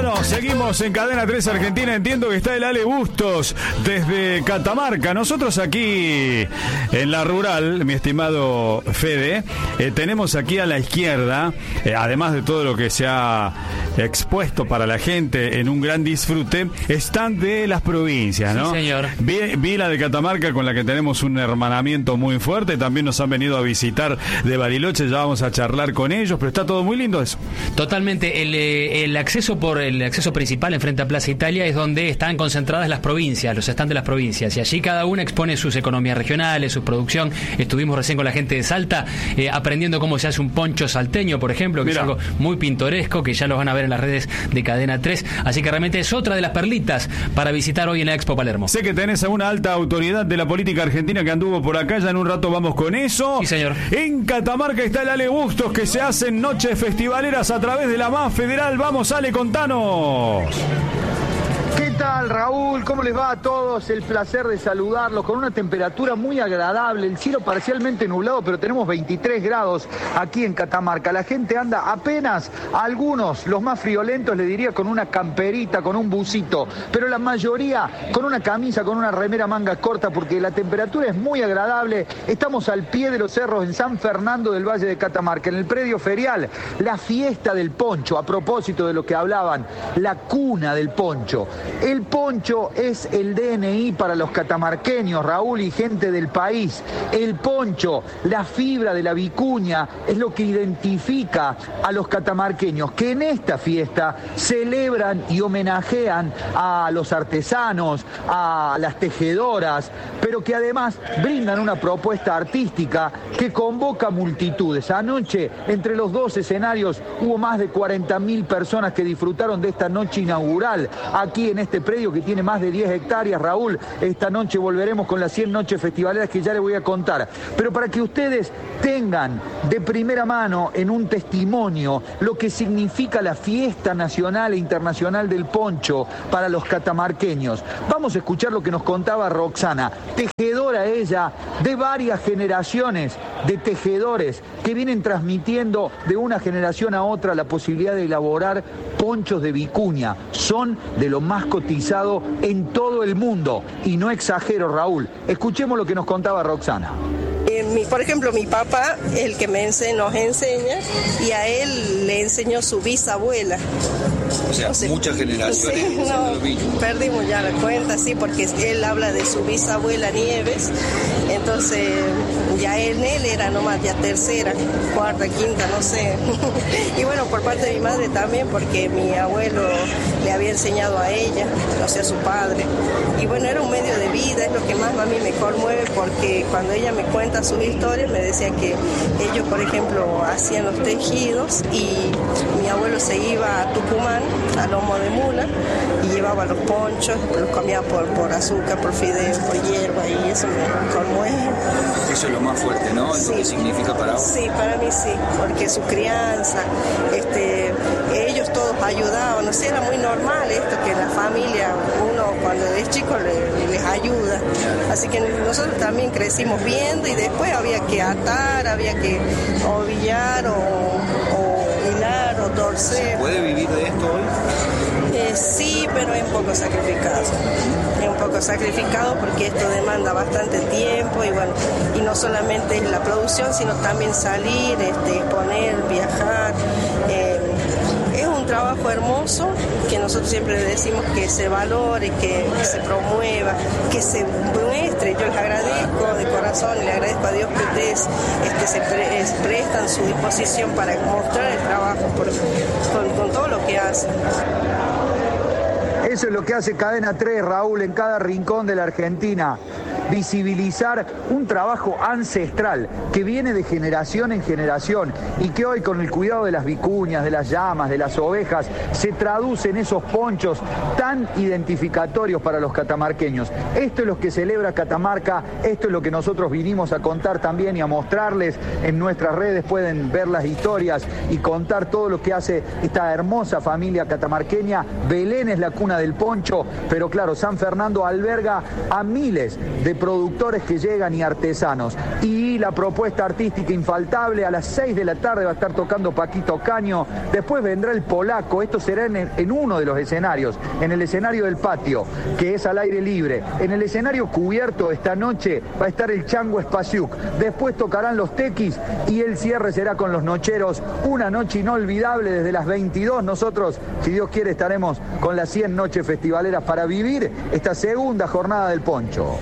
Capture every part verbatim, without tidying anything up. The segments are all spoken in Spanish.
Bueno, seguimos en Cadena tres Argentina. Entiendo que está el Ale Bustos desde Catamarca. Nosotros aquí en la rural, mi estimado Fede, eh, tenemos aquí a la izquierda, eh, además de todo lo que se ha expuesto para la gente en un gran disfrute, están de las provincias, ¿no? Sí, señor. Vi, vi la de Catamarca, con la que tenemos un hermanamiento muy fuerte. También nos han venido a visitar de Bariloche, ya vamos a charlar con ellos, pero está todo muy lindo eso. Totalmente. El, el acceso por el acceso principal enfrente a Plaza Italia es donde están concentradas las provincias, los stands de las provincias, y allí cada una expone sus economías regionales, su producción. Estuvimos recién con la gente de Salta eh, aprendiendo cómo se hace un poncho salteño, por ejemplo, que Mira. es algo muy pintoresco, que ya los van a ver en las redes de Cadena tres, así que realmente es otra de las perlitas para visitar hoy en la Expo Palermo. Sé que tenés a una alta autoridad de la política argentina que anduvo por acá, ya en un rato vamos con eso. Sí, señor. En Catamarca está el Ale Bustos, que se hacen noches festivaleras a través de la M A F Federal. Vamos, Ale, contanos. ¿Qué tal, Raúl? ¿Cómo les va a todos? El placer de saludarlos con una temperatura muy agradable, el cielo parcialmente nublado, pero tenemos veintitrés grados aquí en Catamarca. La gente anda apenas, algunos, los más friolentos, le diría, con una camperita, con un busito, pero la mayoría con una camisa, con una remera manga corta, porque la temperatura es muy agradable. Estamos al pie de los cerros en San Fernando del Valle de Catamarca, en el predio ferial, la fiesta del poncho, a propósito de lo que hablaban, la cuna del poncho. El poncho es el D N I para los catamarqueños, Raúl, y gente del país. El poncho, la fibra de la vicuña, es lo que identifica a los catamarqueños, que en esta fiesta celebran y homenajean a los artesanos, a las tejedoras, pero que además brindan una propuesta artística que convoca multitudes. Anoche, entre los dos escenarios, hubo más de cuarenta mil personas que disfrutaron de esta noche inaugural aquí en este predio que tiene más de diez hectáreas, Raúl. Esta noche volveremos con las cien noches festivaleras que ya les voy a contar. Pero para que ustedes tengan de primera mano en un testimonio lo que significa la fiesta nacional e internacional del poncho para los catamarqueños, vamos a escuchar lo que nos contaba Roxana, tejedora ella de varias generaciones de tejedores que vienen transmitiendo de una generación a otra la posibilidad de elaborar ponchos de vicuña. Son de lo más cotizado en todo el mundo. Y no exagero, Raúl. Escuchemos lo que nos contaba Roxana. Eh, mi, por ejemplo, mi papá, el que me ense- nos enseña, y a él le enseñó su bisabuela. O sea, o sea muchas generaciones. Sí, no, perdimos ya la cuenta, sí, porque él habla de su bisabuela Nieves. Entonces, ya en él era nomás ya tercera, cuarta, quinta, no sé. Y bueno, por parte de mi madre también, porque mi abuelo le había enseñado a ella, o sea, a su padre. Y bueno, era un medio de vida, es lo que más a mí me conmueve, porque cuando ella me cuenta sus historias, me decía que ellos, por ejemplo, hacían los tejidos y mi abuelo se iba a Tucumán, a lomo de mula, y llevaba los ponchos, los comía por, por azúcar, por fideo, por hierba, y eso me conmueve. Eso es lo más fuerte, ¿no? Sí. Lo que significa para vos. Sí, para mí sí, porque su crianza, este, ellos todos ayudaban, no sé, era muy normal esto, que la familia, uno cuando es chico le, les ayuda. Así que nosotros también crecimos viendo y después había que atar, había que ovillar o, o hilar o torcer. ¿Se puede vivir de esto hoy? Eh, sí, pero es un poco sacrificado. Es un poco sacrificado porque esto demanda bastante tiempo y bueno, y no solamente es la producción, sino también salir, este, exponer, viajar. Eh, es un trabajo hermoso que nosotros siempre decimos que se valore, que, que se promueva, que se muestre. Yo les agradezco de corazón y le agradezco a Dios que ustedes este, se pre, prestan su disposición para mostrar el trabajo por, con, con todo lo que hacen. Eso es lo que hace Cadena tres, Raúl, en cada rincón de la Argentina. Visibilizar un trabajo ancestral que viene de generación en generación y que hoy, con el cuidado de las vicuñas, de las llamas, de las ovejas, se traduce en esos ponchos tan identificatorios para los catamarqueños. Esto es lo que celebra Catamarca, esto es lo que nosotros vinimos a contar también y a mostrarles en nuestras redes. Pueden ver las historias y contar todo lo que hace esta hermosa familia catamarqueña. Belén es la cuna del poncho, pero claro, San Fernando alberga a miles de productores que llegan y artesanos. Y la propuesta artística infaltable, a las seis de la tarde va a estar tocando Paquito Caño, después vendrá el Polaco, esto será en, en uno de los escenarios, en el escenario del patio, que es al aire libre. En el escenario cubierto esta noche va a estar el Chango Spasiuk, después tocarán los Tequis y el cierre será con los Nocheros, una noche inolvidable desde las veintidós. Nosotros, si Dios quiere, estaremos con las cien noches festivaleras para vivir esta segunda jornada del Poncho.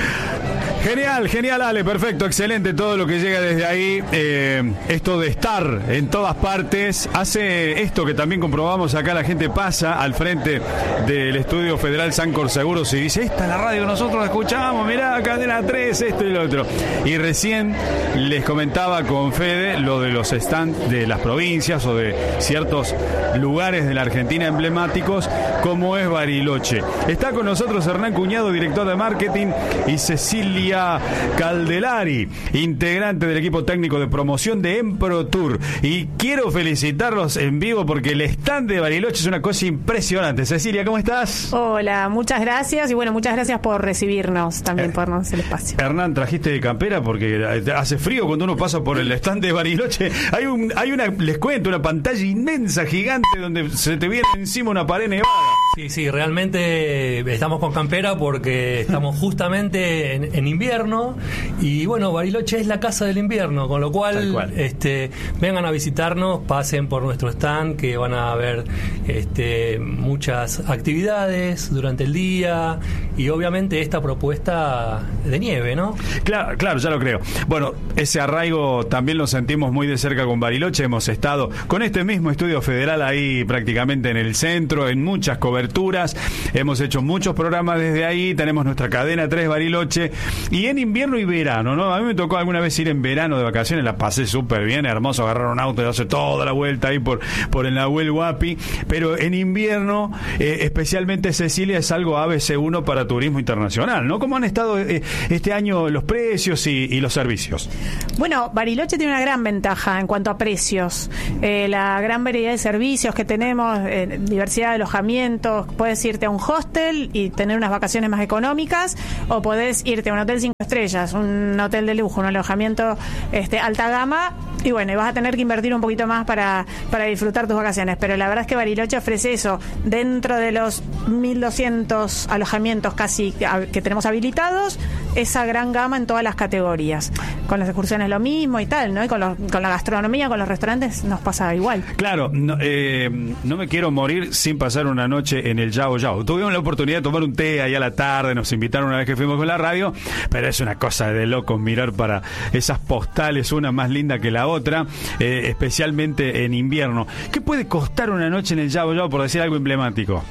Genial, genial, Ale, perfecto, excelente todo lo que llega desde ahí. Eh, esto de estar en todas partes hace esto que también comprobamos acá. La gente pasa al frente del Estudio Federal Sancor Seguros y dice: esta es la radio que nosotros escuchamos, mirá, Cadena tres, esto y lo otro. Y recién les comentaba con Fede lo de los stands de las provincias o de ciertos lugares de la Argentina emblemáticos, como es Bariloche. Está con nosotros Hernán Cuñado, director de marketing, y Cecilia Caldelari, integrante del equipo técnico de promoción de Emprotour. Y quiero felicitarlos en vivo porque el stand de Bariloche es una cosa impresionante. Cecilia, ¿cómo estás? Hola, muchas gracias y bueno, muchas gracias por recibirnos también, eh, por darnos el espacio. Hernán, trajiste de campera porque hace frío cuando uno pasa por el stand de Bariloche. Hay un, hay una, les cuento, una pantalla inmensa, gigante, donde se te viene encima una pared nevada. Sí, sí, realmente estamos con campera porque estamos justamente en, en invierno y bueno, Bariloche es la casa del invierno, con lo cual, cual. Este, vengan a visitarnos, pasen por nuestro stand que van a ver este, muchas actividades durante el día y obviamente esta propuesta de nieve, ¿no? Claro, claro, ya lo creo. Bueno, ese arraigo también lo sentimos muy de cerca con Bariloche. Hemos estado con este mismo Estudio Federal ahí prácticamente en el centro, en muchas coberturas. Hemos hecho muchos programas desde ahí, tenemos nuestra cadena tres Bariloche, y en invierno y verano, ¿no? A mí me tocó alguna vez ir en verano de vacaciones, la pasé súper bien, hermoso, agarrar un auto y darse toda la vuelta ahí por, por el Nahuel Huapi, pero en invierno, eh, especialmente Cecilia, es algo A B C uno para turismo internacional, ¿no? ¿Cómo han estado eh, este año los precios y, y los servicios? Bueno, Bariloche tiene una gran ventaja en cuanto a precios, eh, la gran variedad de servicios que tenemos, eh, diversidad de alojamientos. Puedes irte a un hostel y tener unas vacaciones más económicas, o podés irte a un hotel cinco estrellas, un hotel de lujo, un alojamiento este, alta gama, y bueno, y vas a tener que invertir un poquito más para, para disfrutar tus vacaciones. Pero la verdad es que Bariloche ofrece eso dentro de los mil doscientos alojamientos casi que tenemos habilitados, esa gran gama en todas las categorías. Con las excursiones lo mismo y tal, ¿no? Y con, los, con la gastronomía, con los restaurantes nos pasa igual. Claro, no, eh, no me quiero morir sin pasar una noche en el Yao Yao. Tuvimos la oportunidad de tomar un té ahí a la tarde, nos invitaron una vez que fuimos con la radio, pero es una cosa de locos mirar para esas postales, una más linda que la otra, eh, especialmente en invierno. ¿Qué puede costar una noche en el Yao Yao, por decir algo emblemático?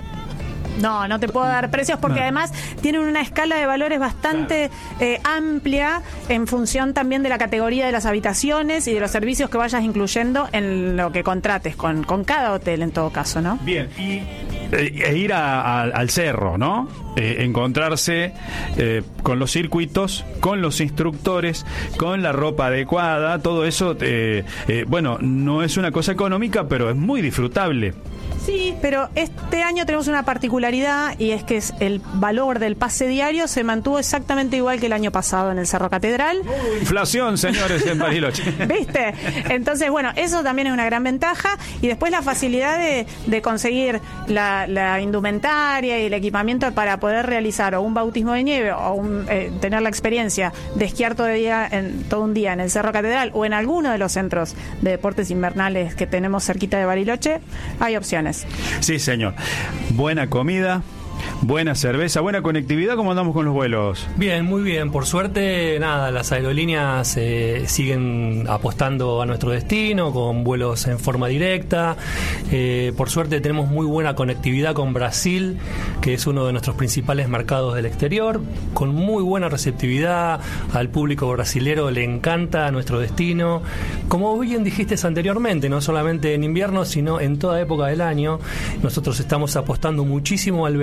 No, no te puedo dar precios porque no. Además tienen una escala de valores bastante claro. eh, amplia en función también de la categoría de las habitaciones y de los servicios que vayas incluyendo en lo que contrates con, con cada hotel en todo caso, ¿no? Bien, y e ir a, a, al cerro, ¿no? Eh, encontrarse eh, con los circuitos, con los instructores, con la ropa adecuada, todo eso, eh, eh, bueno, no es una cosa económica, pero es muy disfrutable. Sí, pero este año tenemos una particularidad y es que es el valor del pase diario se mantuvo exactamente igual que el año pasado en el Cerro Catedral. Uh, inflación, señores, en Bariloche. ¿Viste? Entonces, bueno, eso también es una gran ventaja. Y después la facilidad de, de conseguir la, la indumentaria y el equipamiento para poder realizar o un bautismo de nieve o un, eh, tener la experiencia de esquiar todo, día en, todo un día en el Cerro Catedral o en alguno de los centros de deportes invernales que tenemos cerquita de Bariloche, hay opciones. Sí, señor. Buena comida, buena cerveza, buena conectividad. ¿Cómo andamos con los vuelos? Bien, muy bien. Por suerte, nada, las aerolíneas eh, siguen apostando a nuestro destino con vuelos en forma directa. Eh, por suerte tenemos muy buena conectividad con Brasil, que es uno de nuestros principales mercados del exterior, con muy buena receptividad. Al público brasilero le encanta nuestro destino. Como bien dijiste anteriormente, no solamente en invierno, sino en toda época del año. Nosotros estamos apostando muchísimo al verano también.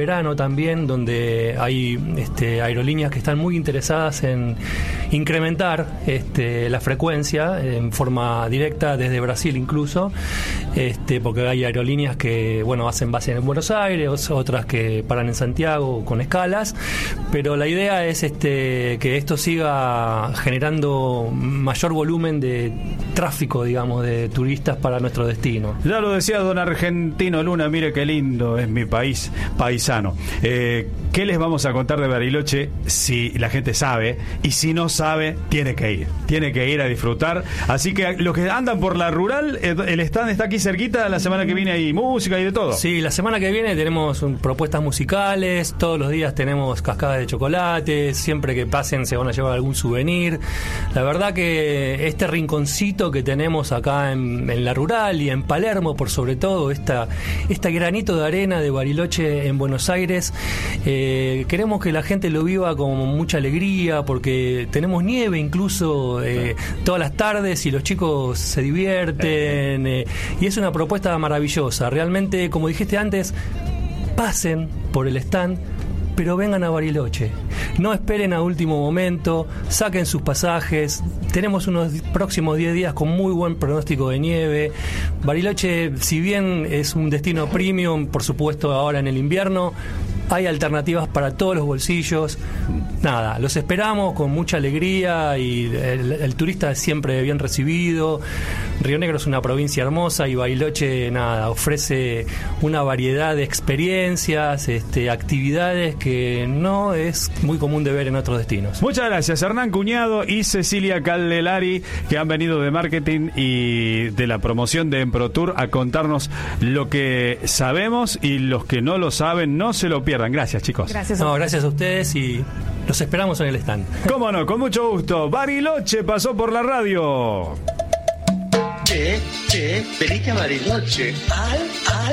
también, donde hay este, aerolíneas que están muy interesadas en incrementar este, la frecuencia en forma directa desde Brasil incluso, este, porque hay aerolíneas que bueno hacen base en Buenos Aires, otras que paran en Santiago con escalas, pero la idea es este, que esto siga generando mayor volumen de tráfico, digamos, de turistas para nuestro destino. Ya lo decía don Argentino Luna, mire qué lindo es mi país paisano. Eh, ¿Qué les vamos a contar de Bariloche si la gente sabe? Y si no sabe, tiene que ir. Tiene que ir a disfrutar. Así que los que andan por la rural, el stand está aquí cerquita. La semana que viene hay música y de todo. Sí, la semana que viene tenemos un, propuestas musicales. Todos los días tenemos cascadas de chocolate. Siempre que pasen se van a llevar algún souvenir. La verdad que este rinconcito que tenemos acá en, en la rural y en Palermo, por sobre todo, esta, este granito de arena de Bariloche en Buenos Aires, eh, queremos que la gente lo viva con mucha alegría, porque tenemos nieve incluso eh, todas las tardes y los chicos se divierten, eh, y es una propuesta maravillosa. Realmente, como dijiste antes, pasen por el stand, pero vengan a Bariloche. No esperen a último momento, saquen sus pasajes. Tenemos unos próximos diez días con muy buen pronóstico de nieve. Bariloche, si bien es un destino premium, por supuesto ahora en el invierno, hay alternativas para todos los bolsillos. Nada, los esperamos con mucha alegría y el, el turista es siempre bien recibido. Río Negro es una provincia hermosa y Bariloche, nada, ofrece una variedad de experiencias, este, actividades que no es muy común de ver en otros destinos. Muchas gracias, Hernán Cuñado y Cecilia Caldelari, que han venido de marketing y de la promoción de Emprotour a contarnos lo que sabemos, y los que no lo saben no se lo pierdan. Gracias, chicos. Gracias. No, gracias a ustedes y los esperamos en el stand. Cómo no, con mucho gusto. Bariloche pasó por la radio. Che, che, venite a Bariloche. Al, al.